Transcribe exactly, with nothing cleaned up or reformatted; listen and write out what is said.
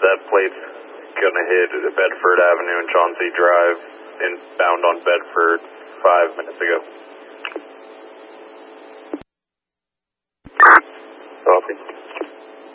that plate's gonna hit Bedford Avenue and Chauncey Drive, inbound on Bedford five minutes ago.